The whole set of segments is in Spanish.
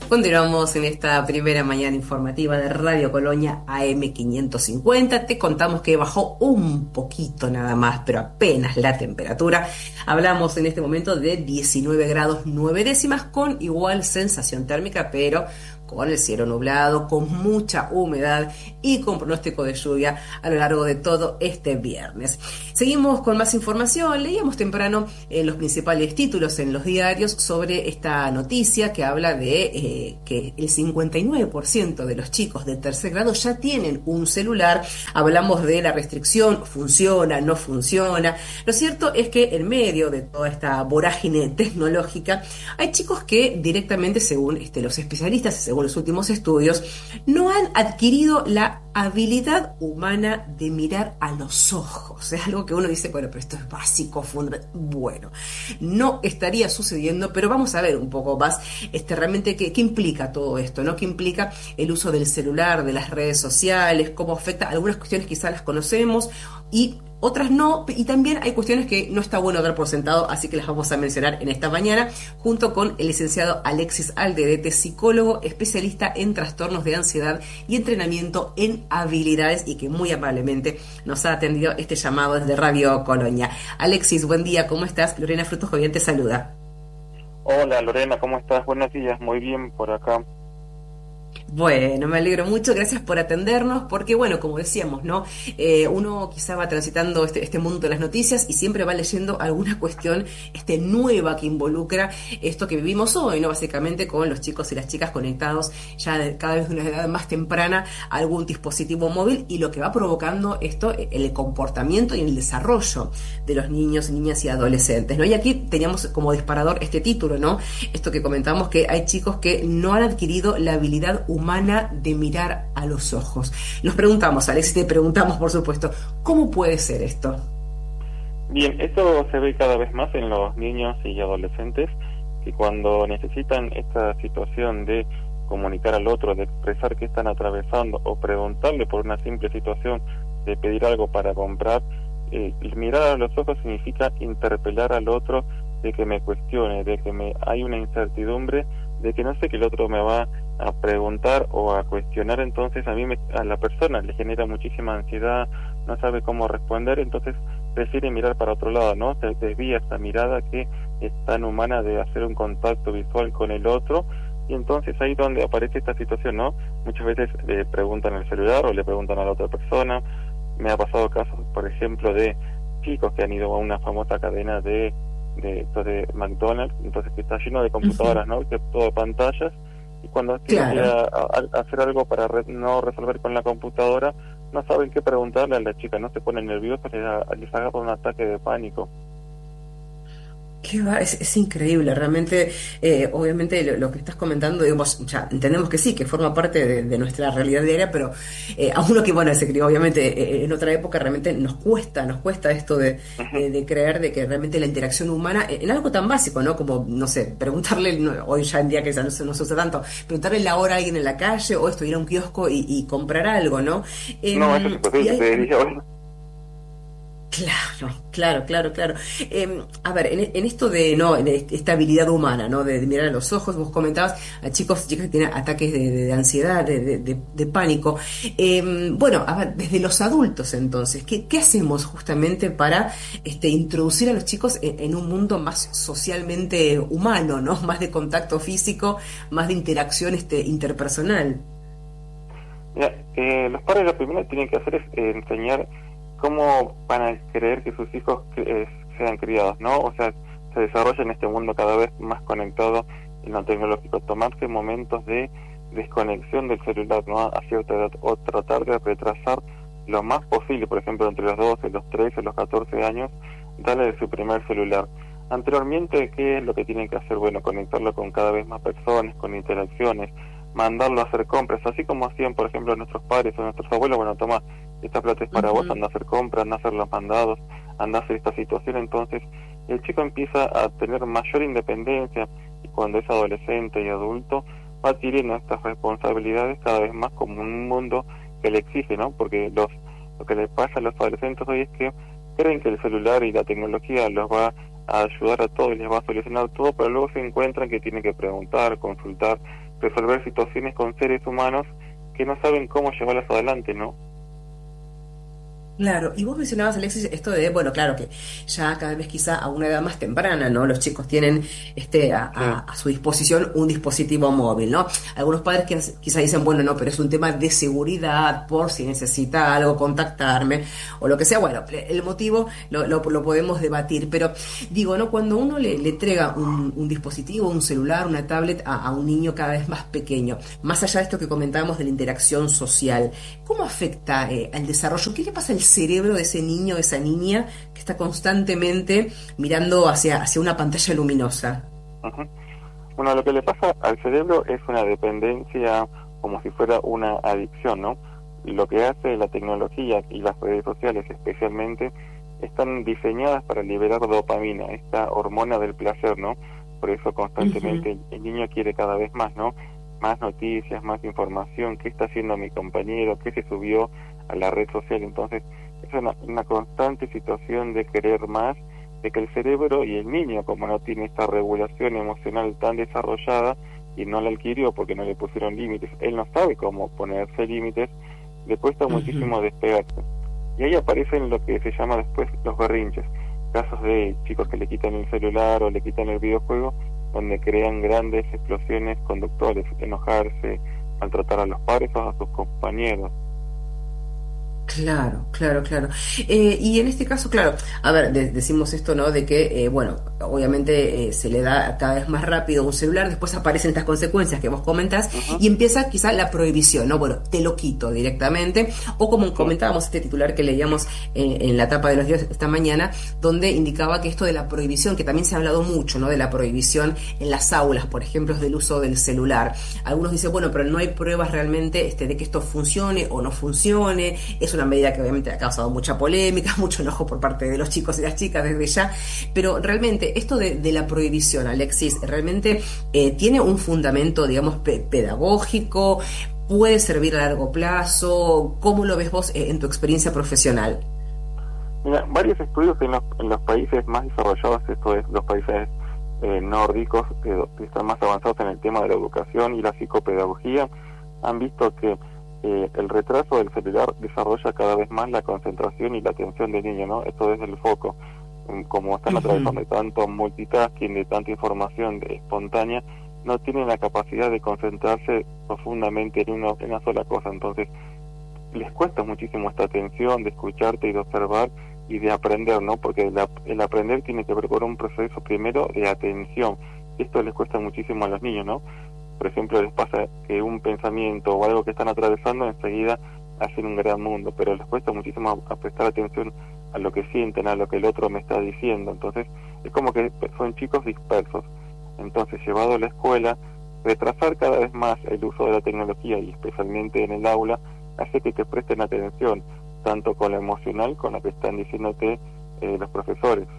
Continuamos en esta primera mañana informativa de Radio Colonia AM 550. Te contamos que bajó un poquito nada más, pero apenas la temperatura. Hablamos en este momento de 19 grados 9 décimas con igual sensación térmica, pero con el cielo nublado, con mucha humedad y con pronóstico de lluvia a lo largo de todo este viernes. Seguimos con más información. Leíamos temprano los principales títulos en los diarios sobre esta noticia que habla de que el 59% de los chicos de tercer grado ya tienen un celular. Hablamos de la restricción, funciona, no funciona. Lo cierto es que en medio de toda esta vorágine tecnológica hay chicos que directamente, según los especialistas, según los últimos estudios, no han adquirido la habilidad humana de mirar a los ojos. Es algo que uno dice, bueno, pero esto es básico, fundamental. Bueno, no estaría sucediendo, pero vamos a ver un poco más realmente qué implica todo esto, ¿no? ¿Qué implica el uso del celular, de las redes sociales, cómo afecta? Algunas cuestiones quizás las conocemos y otras no, y también hay cuestiones que no está bueno dar por sentado, así que las vamos a mencionar en esta mañana, junto con el licenciado Alexis Alderete, psicólogo especialista en trastornos de ansiedad y entrenamiento en habilidades, y que muy amablemente nos ha atendido este llamado desde Radio Colonia. Alexis, buen día, ¿cómo estás? Lorena Frutos Jovian te saluda. Hola Lorena, ¿cómo estás? Buenos días, muy bien por acá. Bueno, me alegro mucho, gracias por atendernos, porque bueno, como decíamos, ¿no? Uno quizá va transitando este mundo de las noticias y siempre va leyendo alguna cuestión nueva que involucra esto que vivimos hoy, ¿no? Básicamente con los chicos y las chicas conectados ya cada vez de una edad más temprana a algún dispositivo móvil, y lo que va provocando esto, el comportamiento y el desarrollo de los niños, niñas y adolescentes, ¿no? Y aquí teníamos como disparador este título, ¿no? Esto que comentamos, que hay chicos que no han adquirido la habilidad humana de mirar a los ojos. Nos preguntamos, Alex, te preguntamos, por supuesto, ¿cómo puede ser esto? Bien, esto se ve cada vez más en los niños y adolescentes, que cuando necesitan esta situación de comunicar al otro, de expresar qué están atravesando o preguntarle por una simple situación de pedir algo para comprar, mirar a los ojos significa interpelar al otro, de que me cuestione, de que hay una incertidumbre, de que no sé que el otro me va a preguntar o a cuestionar. Entonces a la persona le genera muchísima ansiedad, no sabe cómo responder, entonces prefiere mirar para otro lado, ¿no? Se desvía esta mirada que es tan humana de hacer un contacto visual con el otro, y entonces ahí donde aparece esta situación, ¿no? Muchas veces le preguntan el celular o le preguntan a la otra persona. Me ha pasado casos, por ejemplo, de chicos que han ido a una famosa cadena de McDonald's, entonces que está lleno de computadoras, ¿no? Que todo pantallas, y cuando tienen que hacer algo para no resolver con la computadora, no saben qué preguntarle a la chica, no se ponen nerviosos, les agarra un ataque de pánico. ¿Qué va? Es increíble, realmente, obviamente lo que estás comentando, digamos, ya entendemos que sí, que forma parte de nuestra realidad diaria, pero a uno que, bueno, se crió obviamente en otra época, realmente nos cuesta esto de creer de que realmente la interacción humana, en algo tan básico, ¿no? Como, no sé, preguntarle, hoy ya en día que ya no se usa tanto, preguntarle la hora a alguien en la calle, o esto, ir a un kiosco y comprar algo, ¿no? No, eso es imposible, te diría hoy. Claro. A ver, en esto en esta habilidad humana, ¿no? De mirar a los ojos, vos comentabas a chicos y chicas que tienen ataques de ansiedad, de pánico. Bueno, a ver, desde los adultos entonces, ¿qué hacemos justamente para introducir a los chicos en un mundo más socialmente humano, ¿no? Más de contacto físico, más de interacción interpersonal? Mira, los padres lo primero que tienen que hacer es enseñar cómo van a querer que sus hijos sean criados, ¿no? O sea, se desarrolla en este mundo cada vez más conectado en lo tecnológico, tomarse momentos de desconexión del celular, ¿no? A cierta edad, o tratar de retrasar lo más posible, por ejemplo, entre los 12, los 13, los 14 años, darle su primer celular. Anteriormente, ¿qué es lo que tienen que hacer? Bueno, conectarlo con cada vez más personas, con interacciones, mandarlo a hacer compras, así como hacían, por ejemplo, nuestros padres o nuestros abuelos. Bueno, toma, esta plata es para vos, anda a hacer compras, anda a hacer los mandados, anda a hacer esta situación. Entonces el chico empieza a tener mayor independencia, y cuando es adolescente y adulto va adquiriendo estas responsabilidades cada vez más como un mundo que le exige, ¿no? Porque lo que le pasa a los adolescentes hoy es que creen que el celular y la tecnología los va a ayudar a todo y les va a solucionar todo, pero luego se encuentran que tienen que preguntar, consultar, resolver situaciones con seres humanos que no saben cómo llevarlas adelante, ¿no? Claro, y vos mencionabas, Alexis, esto de, bueno, claro que ya cada vez quizá a una edad más temprana, ¿no? Los chicos tienen Sí, a su disposición un dispositivo móvil, ¿no? Algunos padres que quizá dicen, bueno, no, pero es un tema de seguridad, por si necesita algo, contactarme, o lo que sea. Bueno, el motivo lo podemos debatir, pero digo, ¿no? Cuando uno le entrega un dispositivo, un celular, una tablet a un niño cada vez más pequeño, más allá de esto que comentábamos de la interacción social, ¿cómo afecta al desarrollo? ¿Qué le pasa al cerebro de ese niño, de esa niña que está constantemente mirando hacia una pantalla luminosa? ujú. Bueno, lo que le pasa al cerebro es una dependencia como si fuera una adicción, ¿no? Lo que hace la tecnología y las redes sociales especialmente están diseñadas para liberar dopamina, esta hormona del placer, ¿no? Por eso Ujú, constantemente el niño quiere cada vez más, ¿no? Más noticias, más información, qué está haciendo mi compañero, qué se subió a la red social. Entonces, es una constante situación de querer más, de que el cerebro y el niño, como no tiene esta regulación emocional tan desarrollada y no la adquirió porque no le pusieron límites, él no sabe cómo ponerse límites, le cuesta ujú. muchísimo despegarse. Y ahí aparecen lo que se llama después los berrinches, casos de chicos que le quitan el celular o le quitan el videojuego, donde crean grandes explosiones conductores, enojarse, maltratar a los padres o a sus compañeros. Claro, claro, claro. Y en este caso, claro, a ver, decimos esto, ¿no? De que, bueno, obviamente se le da cada vez más rápido un celular, después aparecen estas consecuencias que vos comentás Ujú, y empieza quizá la prohibición, ¿no? Bueno, te lo quito directamente, o como sí, comentábamos este titular que leíamos en la tapa de los diarios esta mañana, donde indicaba que esto de la prohibición, que también se ha hablado mucho, ¿no? De la prohibición en las aulas, por ejemplo, del uso del celular. Algunos dicen, bueno, pero no hay pruebas realmente de que esto funcione o no funcione. Es una medida que obviamente ha causado mucha polémica, mucho enojo por parte de los chicos y las chicas desde ya, pero realmente esto de la prohibición, Alexis, realmente tiene un fundamento, digamos, pedagógico, puede servir a largo plazo. ¿Cómo lo ves vos en tu experiencia profesional? mira, varios estudios en los países más desarrollados, esto es, los países nórdicos, que están más avanzados en el tema de la educación y la psicopedagogía, han visto que el retraso del celular desarrolla cada vez más la concentración y la atención del niño, ¿no? Esto es el foco. Como están Ujú. atravesando de tanto multitasking, de tanta información espontánea, no tienen la capacidad de concentrarse profundamente en una sola cosa. Entonces, les cuesta muchísimo esta atención de escucharte y de observar y de aprender, ¿no? Porque el aprender tiene que ver con un proceso primero de atención. Esto les cuesta muchísimo a los niños, ¿no? Por ejemplo, les pasa que un pensamiento o algo que están atravesando enseguida hacen un gran mundo, pero les cuesta muchísimo a prestar atención a lo que sienten, a lo que el otro me está diciendo. Entonces, es como que son chicos dispersos. Entonces, llevado a la escuela, retrasar cada vez más el uso de la tecnología y especialmente en el aula, hace que te presten atención, tanto con lo emocional, con lo que están diciéndote los profesores.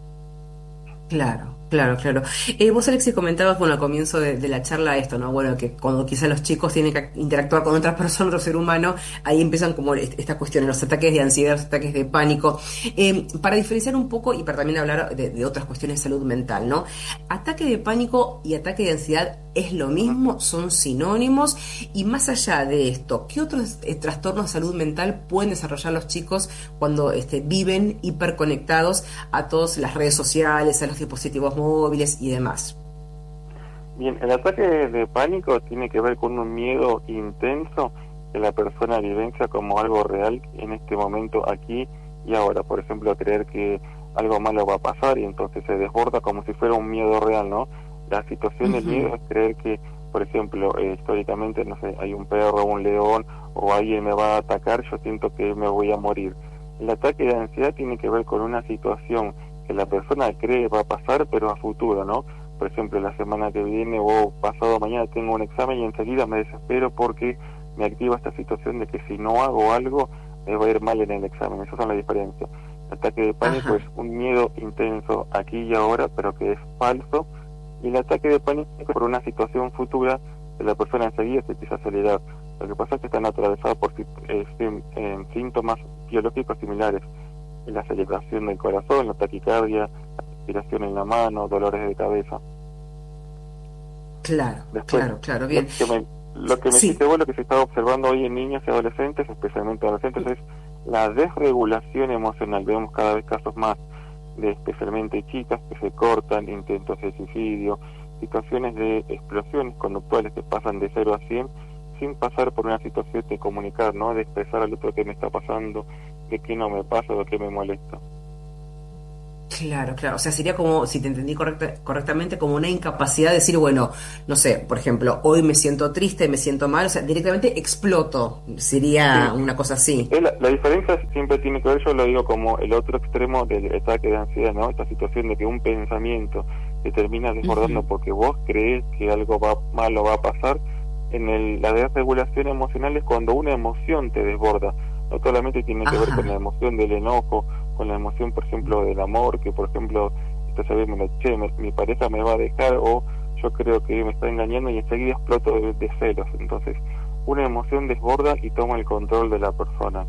Claro, claro, claro. Vos, Alexis, comentabas, bueno, al comienzo de la charla esto, ¿no? Bueno, que cuando quizás los chicos tienen que interactuar con otras personas, otro ser humano, ahí empiezan como estas cuestiones, los ataques de ansiedad, los ataques de pánico. Para diferenciar un poco y para también hablar de otras cuestiones de salud mental, ¿no? Ataque de pánico y ataque de ansiedad es lo Ujú. mismo, son sinónimos, y más allá de esto, ¿qué otros trastornos de salud mental pueden desarrollar los chicos cuando viven hiperconectados a todas las redes sociales, a los dispositivos móviles y demás? Bien, el ataque de pánico tiene que ver con un miedo intenso que la persona vivencia como algo real en este momento, aquí y ahora. Por ejemplo, creer que algo malo va a pasar y entonces se desborda como si fuera un miedo real, ¿no? La situación del Ujú. miedo es creer que, por ejemplo, históricamente, no sé, hay un perro, un león o alguien me va a atacar, yo siento que me voy a morir. El ataque de ansiedad tiene que ver con una situación que la persona cree va a pasar, pero a futuro, ¿no? Por ejemplo, la semana que viene o pasado mañana tengo un examen y enseguida me desespero porque me activa esta situación de que si no hago algo me va a ir mal en el examen. Esas son las diferencias. El ataque de pánico es Ajá. un miedo intenso aquí y ahora, pero que es falso. Y el ataque de pánico es por una situación futura que la persona enseguida se empieza a acelerar. Lo que pasa es que están atravesados por síntomas biológicos similares. La aceleración del corazón, la taquicardia, la respiración en la mano, dolores de cabeza. Claro, Después, claro, claro, lo bien. que me, lo que me Sí. dijiste vos, lo que se está observando hoy en niños y adolescentes, especialmente adolescentes, es la desregulación emocional. Vemos cada vez casos más de especialmente chicas que se cortan, intentos de suicidio, situaciones de explosiones conductuales que pasan de 0 a 100 sin pasar por una situación de comunicar, ¿no? De expresar al otro qué me está pasando, de qué no me pasa, de qué me molesta. Claro, claro. O sea, sería como, si te entendí correctamente, como una incapacidad de decir, bueno, no sé, por ejemplo, hoy me siento triste, me siento mal, o sea, directamente exploto. Sería Sí, una cosa así. la diferencia siempre tiene que ver, yo lo digo como el otro extremo del ataque de ansiedad, ¿no? Esta situación de que un pensamiento te termina desbordando Ujú. porque vos crees que algo malo va a pasar. La desregulación emocional es cuando una emoción te desborda. No solamente tiene que ver con la Ajá. emoción del enojo, con la emoción, por ejemplo, del amor, que por ejemplo, esto se ve, mi pareja me va a dejar, o yo creo que me está engañando y enseguida exploto de celos. Entonces, una emoción desborda y toma el control de la persona.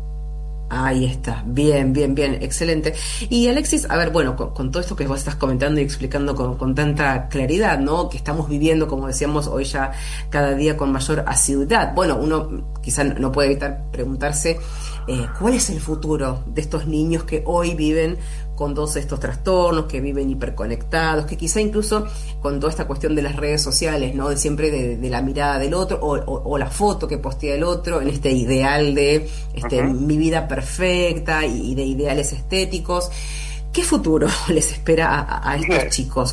Ahí está, bien, bien, bien, excelente. Y Alexis, a ver, bueno, con todo esto que vos estás comentando y explicando con tanta claridad, ¿no? Que estamos viviendo, como decíamos, hoy ya cada día con mayor asiduidad. Bueno, uno quizá no puede evitar preguntarse cuál es el futuro de estos niños que hoy viven con todos estos trastornos, que viven hiperconectados, que quizá incluso con toda esta cuestión de las redes sociales, ¿no? De siempre de la mirada del otro o la foto que postea el otro en este ideal de Ujú. mi vida perfecta y de ideales estéticos. ¿Qué futuro les espera a estos chicos?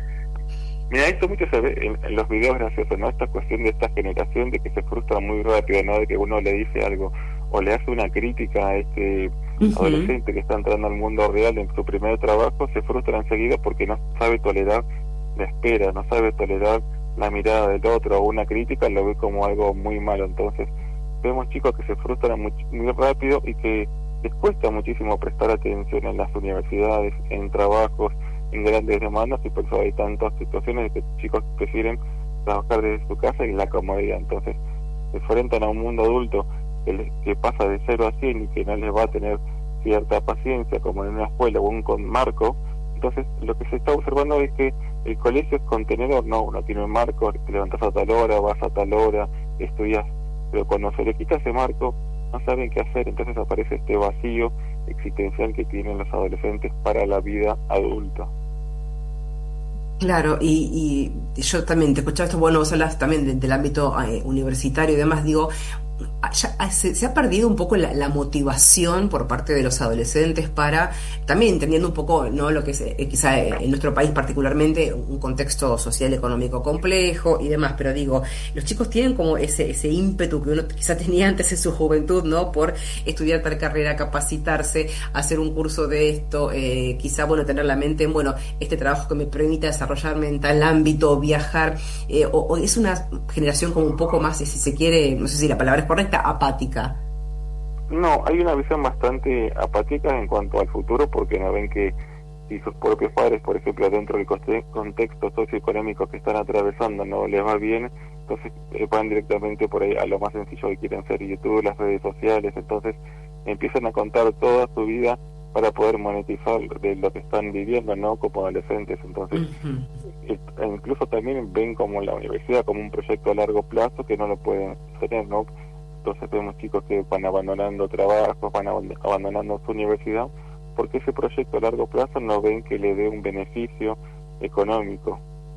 Mira, esto mucho se ve en los videos graciosos, ¿no? Esta cuestión de esta generación de que se frustra muy rápido, ¿no? De que uno le dice algo o le hace una crítica a este Ujú. adolescente que está entrando al mundo real en su primer trabajo, se frustra enseguida porque no sabe tolerar la espera, no sabe tolerar la mirada del otro o una crítica, lo ve como algo muy malo. Entonces, vemos chicos que se frustran muy rápido y que les cuesta muchísimo prestar atención en las universidades, en trabajos, en grandes demandas, y por eso hay tantas situaciones de que chicos prefieren trabajar desde su casa y la comodidad. Entonces se enfrentan a un mundo adulto que pasa de 0 a 100 y que no les va a tener cierta paciencia como en una escuela o un con marco. Entonces lo que se está observando es que el colegio es contenedor, no, uno tiene un marco, te levantas a tal hora, vas a tal hora, estudias, pero cuando se le quita ese marco no saben qué hacer. Entonces aparece este vacío existencial que tienen los adolescentes para la vida adulta. Claro, y yo también te escuchaba esto, bueno, vos hablas también del ámbito universitario y demás, digo, se ha perdido un poco la motivación por parte de los adolescentes para, también entendiendo un poco, ¿no? Lo que es quizá en nuestro país particularmente, un contexto social económico complejo y demás, pero digo, los chicos tienen como ese ímpetu que uno quizá tenía antes en su juventud, ¿no? Por estudiar tal carrera, capacitarse, hacer un curso de esto, quizá, bueno, tener la mente en, bueno, este trabajo que me permita desarrollarme en tal ámbito, viajar, o es una generación como un poco más, si se quiere, no sé si la palabra es correcta, apática. No, hay una visión bastante apática en cuanto al futuro porque no ven que si sus propios padres, por ejemplo, dentro del contexto socioeconómico que están atravesando no les va bien, entonces van directamente por ahí a lo más sencillo que quieren ser YouTube, las redes sociales. Entonces empiezan a contar toda su vida para poder monetizar de lo que están viviendo, ¿no? Como adolescentes. Entonces Ujú. e incluso también ven como la universidad como un proyecto a largo plazo que no lo pueden tener, ¿no? Entonces vemos chicos que van abandonando trabajos, van abandonando su universidad, porque ese proyecto a largo plazo no ven que le dé un beneficio económico.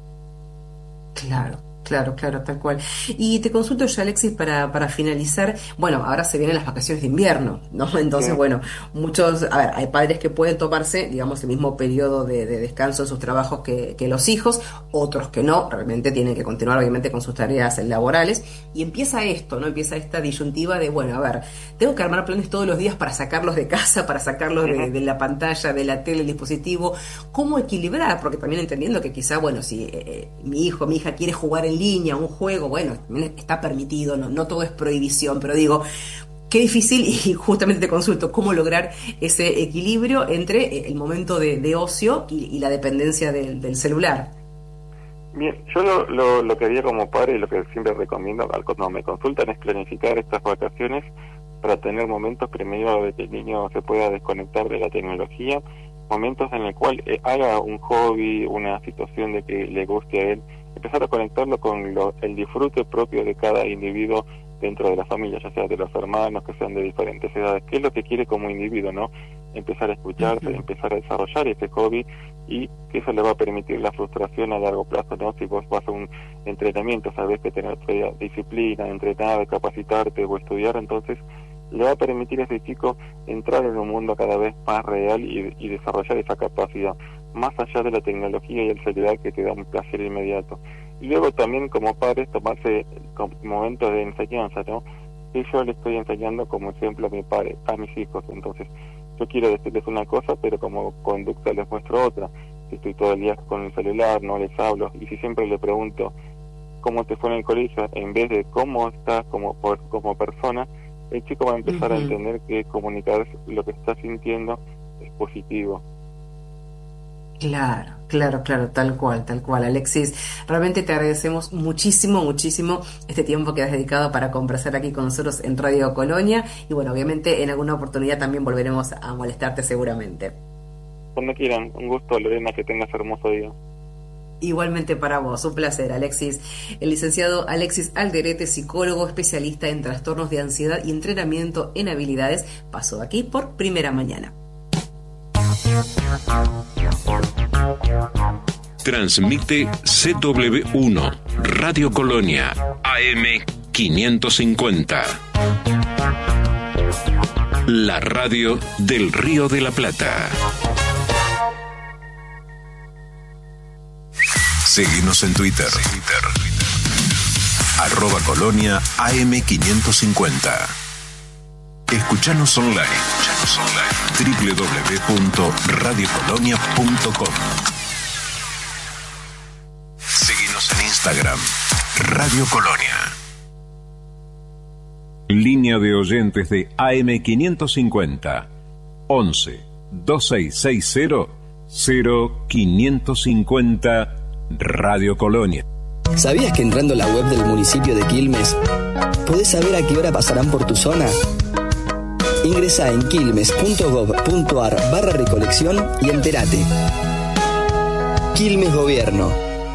Claro, claro, claro, tal cual. Y te consulto ya, Alexis, para finalizar. Bueno, ahora se vienen las vacaciones de invierno, ¿no? Sí, Entonces, bueno, muchos, a ver, hay padres que pueden tomarse, digamos, el mismo periodo de descanso en sus trabajos que los hijos, otros que no, realmente tienen que continuar, obviamente, con sus tareas laborales. Y empieza esto, ¿no? Empieza esta disyuntiva de, bueno, a ver, tengo que armar planes todos los días para sacarlos de casa, para sacarlos ujú. de la pantalla, de la tele, el dispositivo. ¿Cómo equilibrar? Porque también entendiendo que quizá, bueno, si mi hijo, mi hija quiere jugar en línea un juego, bueno, también está permitido, no, no todo es prohibición, pero digo, qué difícil y justamente te consulto cómo lograr ese equilibrio entre el momento de ocio y la dependencia del celular. Bien, yo lo que haría como padre y lo que siempre recomiendo cuando me consultan es planificar estas vacaciones para tener momentos primero de que el niño se pueda desconectar de la tecnología, momentos en el cual haga un hobby, una situación de que le guste a él empezar a conectarlo con el disfrute propio de cada individuo dentro de la familia, ya sea de los hermanos que sean de diferentes edades, qué es lo que quiere como individuo, ¿no? Empezar a escucharse, empezar a desarrollar ese hobby, y que eso le va a permitir la frustración a largo plazo, ¿no? Si vos vas a un entrenamiento, sabés que tener disciplina, entrenar, capacitarte o estudiar, entonces le va a permitir a ese chico entrar en un mundo cada vez más real y desarrollar esa capacidad, más allá de la tecnología y el celular que te da un placer inmediato. Y luego también como padres tomarse momentos de enseñanza, ¿no? Que yo le estoy enseñando como ejemplo a mis hijos, entonces yo quiero decirles una cosa, pero como conducta les muestro otra. Si estoy todo el día con el celular, no les hablo, y si siempre le pregunto cómo te fue en el colegio, en vez de cómo estás como persona, el chico va a empezar a entender que comunicar lo que está sintiendo es positivo. Claro, tal cual, Alexis. Realmente te agradecemos muchísimo este tiempo que has dedicado para conversar aquí con nosotros en Radio Colonia, y bueno, obviamente en alguna oportunidad también volveremos a molestarte seguramente. Cuando quieran, un gusto, Lorena, que tengas hermoso día. Igualmente para vos, un placer, Alexis. El licenciado Alexis Alderete, psicólogo especialista en trastornos de ansiedad y entrenamiento en habilidades, pasó aquí por Primera Mañana. Transmite CW1 Radio Colonia AM 550. La radio del Río de la Plata. Seguinos en Twitter. @Colonia AM 550. Escuchanos online. www.radiocolonia.com. Seguinos en Instagram. Radio Colonia. Línea de oyentes de AM 550. 11 2660 0550 Radio Colonia. ¿Sabías que entrando a la web del municipio de Quilmes podés saber a qué hora pasarán por tu zona? Ingresá en quilmes.gov.ar/recolección y entérate. Quilmes Gobierno.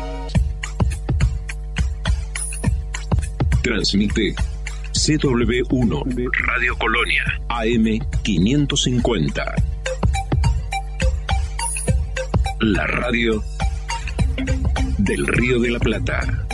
Transmite CW1 Radio Colonia AM 550. La radio del Río de la Plata.